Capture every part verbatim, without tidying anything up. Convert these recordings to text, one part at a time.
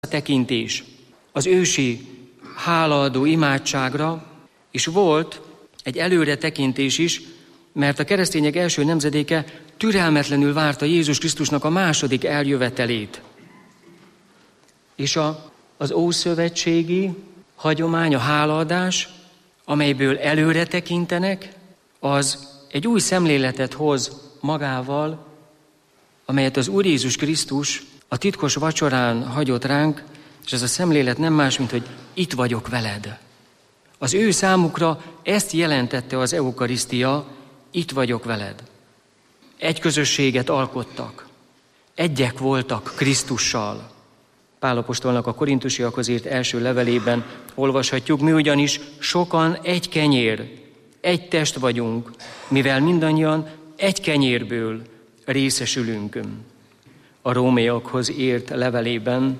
tekintés az ősi hálaadó imádságra, és volt egy előre tekintés is, mert a keresztények első nemzedéke türelmetlenül várta Jézus Krisztusnak a második eljövetelét. És a, az ószövetségi hagyomány, a hálaadás, amelyből előre tekintenek, az egy új szemléletet hoz magával, amelyet az Úr Jézus Krisztus a titkos vacsorán hagyott ránk, és ez a szemlélet nem más, mint hogy itt vagyok veled. Az ő számukra ezt jelentette az eukarisztia, itt vagyok veled. Egy közösséget alkottak, egyek voltak Krisztussal. Pál apostolnak a korintusiakhoz írt első levelében olvashatjuk, mi ugyanis sokan egy kenyér, egy test vagyunk, mivel mindannyian egy kenyérből részesülünk. A rómaiakhoz írt levelében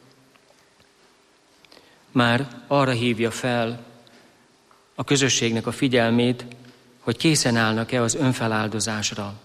már arra hívja fel a közösségnek a figyelmét, hogy készen állnak-e az önfeláldozásra.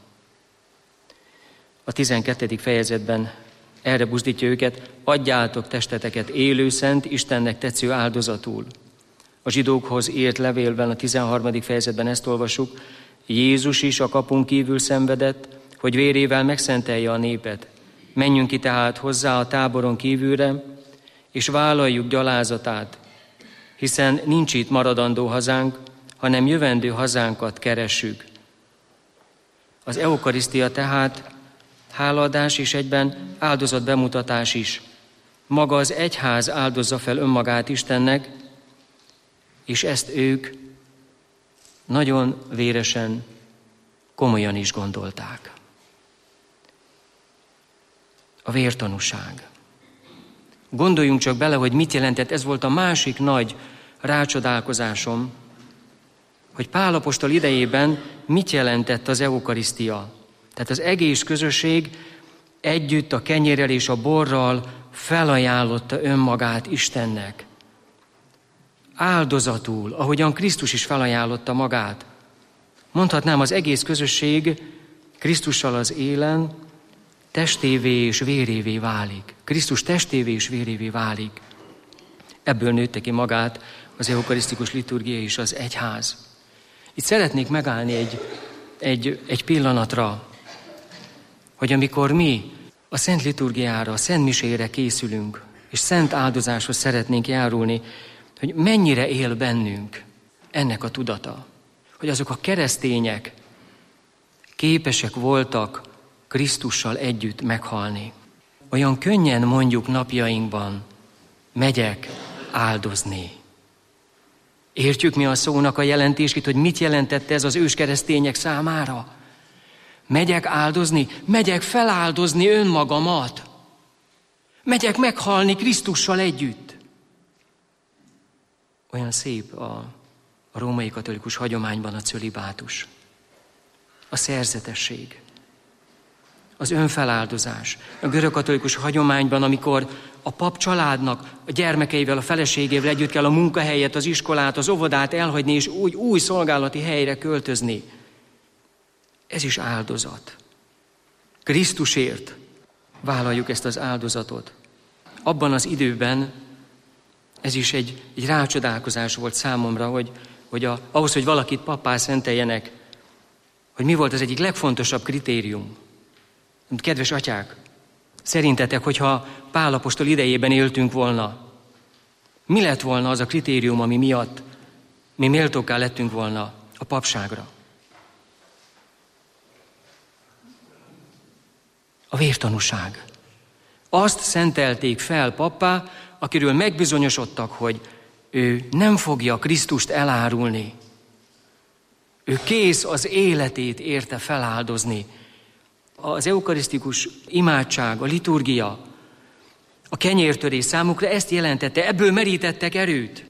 A tizenkettedik fejezetben erre buzdítja őket, adjátok testeteket élő, szent, Istennek tetsző áldozatul. A zsidókhoz írt levélben, a tizenharmadik fejezetben ezt olvasjuk, Jézus is a kapun kívül szenvedett, hogy vérével megszentelje a népet. Menjünk ki tehát hozzá a táboron kívülre, és vállaljuk gyalázatát, hiszen nincs itt maradandó hazánk, hanem jövendő hazánkat keressük. Az eukarisztia tehát hálaadás és egyben áldozat bemutatás is. Maga az egyház áldozza fel önmagát Istennek, és ezt ők nagyon véresen, komolyan is gondolták. A vértanúság. Gondoljunk csak bele, hogy mit jelentett, ez volt a másik nagy rácsodálkozásom, hogy Pál apostol idejében mit jelentett az eukarisztia. Tehát az egész közösség együtt a kenyérrel és a borral felajánlotta önmagát Istennek. Áldozatul, ahogyan Krisztus is felajánlotta magát. Mondhatnám, az egész közösség Krisztussal az élen testévé és vérévé válik. Krisztus testévé és vérévé válik. Ebből nőtte ki magát az eukarisztikus liturgia és az egyház. Itt szeretnék megállni egy, egy, egy pillanatra, hogy amikor mi a szent liturgiára, a szent misére készülünk, és szent áldozáshoz szeretnénk járulni, hogy mennyire él bennünk ennek a tudata, hogy azok a keresztények képesek voltak Krisztussal együtt meghalni. Olyan könnyen mondjuk napjainkban, megyek áldozni. Értjük mi a szónak a jelentését, hogy mit jelentette ez az őskeresztények számára? Megyek áldozni, megyek feláldozni önmagamat. Megyek meghalni Krisztussal együtt. Olyan szép a, a római katolikus hagyományban a cölibátus, a szerzetesség, az önfeláldozás. A görögkatolikus hagyományban, amikor a pap családnak, a gyermekeivel, a feleségével együtt kell a munkahelyet, az iskolát, az óvodát elhagyni, és úgy új szolgálati helyre költözni. Ez is áldozat. Krisztusért vállaljuk ezt az áldozatot. Abban az időben ez is egy, egy rácsodálkozás volt számomra, hogy, hogy a, ahhoz, hogy valakit pappá szenteljenek, hogy mi volt az egyik legfontosabb kritérium. Kedves atyák, szerintetek, hogyha Pál apostol idejében éltünk volna, mi lett volna az a kritérium, ami miatt mi méltókká lettünk volna a papságra? A vértanúság. Azt szentelték fel pappá, akiről megbizonyosodtak, hogy ő nem fogja Krisztust elárulni. Ő kész az életét érte feláldozni. Az eukarisztikus imádság, a liturgia, a kenyértörés számukra ezt jelentette, ebből merítettek erőt.